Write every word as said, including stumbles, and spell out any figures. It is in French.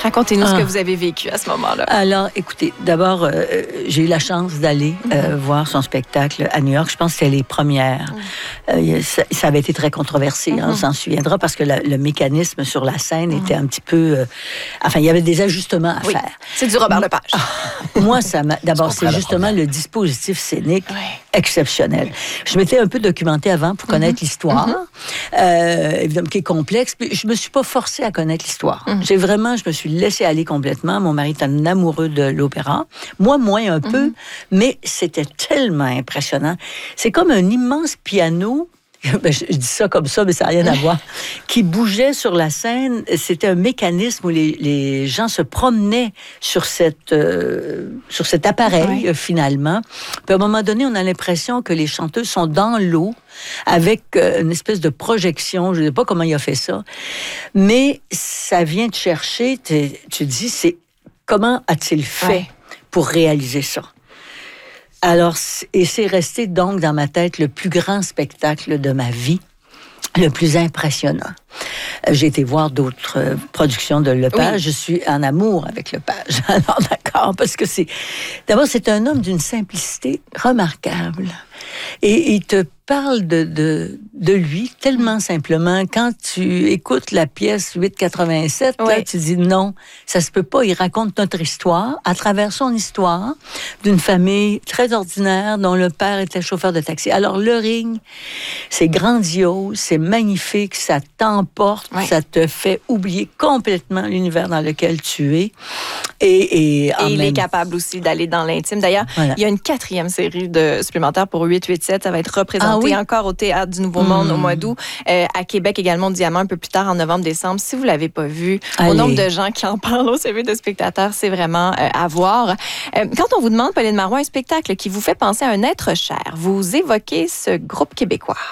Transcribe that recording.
Racontez-nous Ah. ce que vous avez vécu à ce moment-là. Alors, écoutez, d'abord, euh, j'ai eu la chance d'aller euh, voir son spectacle à New York. Je pense que c'était les premières. Euh, ça, ça avait été très controversé, hein, on s'en souviendra, parce que la- le mécanisme sur la scène était un petit peu... euh, enfin, il y avait des ajustements à Oui. faire. C'est du Robert Lepage. Moi, ça m'a... D'abord, Je c'est comprends la justement première. le dispositif scénique Ouais. exceptionnel. Je m'étais un peu documentée avant pour connaître l'histoire, euh, évidemment, qui est complexe. Puis je me suis pas forcée à connaître l'histoire. J'ai vraiment, je me suis laissée aller complètement. Mon mari est un amoureux de l'opéra. Moi, moins un peu, mais c'était tellement impressionnant. C'est comme un immense piano. Ben, je je dis ça comme ça, mais ça n'a rien à voir. Qui bougeait sur la scène. C'était un mécanisme où les, les gens se promenaient sur, cette, euh, sur cet appareil, Ouais. euh, finalement. Puis à un moment donné, on a l'impression que les chanteuses sont dans l'eau avec euh, une espèce de projection. Je ne sais pas comment il a fait ça. Mais ça vient te chercher. t'es- Tu te dis, c'est, comment a-t-il fait Ouais. pour réaliser ça? Alors, c- et c'est resté donc dans ma tête le plus grand spectacle de ma vie, le plus impressionnant. Euh, J'ai été voir d'autres euh, productions de Lepage. Oui. Je suis en amour avec Lepage. Alors, d'accord, parce que c'est... D'abord, c'est un homme d'une simplicité remarquable. Et il te parle de, de, de lui tellement simplement. Quand tu écoutes la pièce huit quatre-vingt-sept, là, Ouais. tu dis non, ça se peut pas. Il raconte notre histoire à travers son histoire d'une famille très ordinaire dont le père était chauffeur de taxi. Alors, le ring, c'est grandiose, c'est magnifique, ça t'emporte, Ouais. ça te fait oublier complètement l'univers dans lequel tu es. Et, et, en Et il même... est capable aussi d'aller dans l'intime. D'ailleurs, Voilà. il y a une quatrième série de supplémentaire pour huit huit sept. Ça va être représenté Ah oui? encore au Théâtre du Nouveau Monde au mois d'août. Euh, à Québec également, au Diamant, un peu plus tard, en novembre-décembre. Si vous ne l'avez pas vu, au Allez. nombre de gens qui en parlent au C V de spectateurs, c'est vraiment euh, à voir. Euh, quand on vous demande, Pauline Marois, un spectacle qui vous fait penser à un être cher, vous évoquez ce groupe québécois.